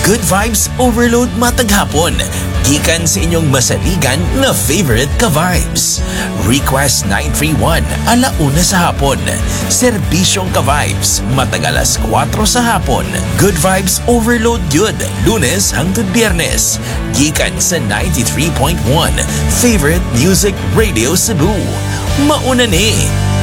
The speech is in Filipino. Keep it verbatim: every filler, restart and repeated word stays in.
Good Vibes Overload matag hapon. Gikan sa inyong masaligan na favorite ka-vibes. Request nine three one alauna sa hapon. Serbisyong ka-vibes matag alas kwatro sa hapon. Good Vibes Overload yun, Lunes hangtod Biyernes. Gikan sa ninety-three point one Favorite Music Radio Cebu. Mauna ni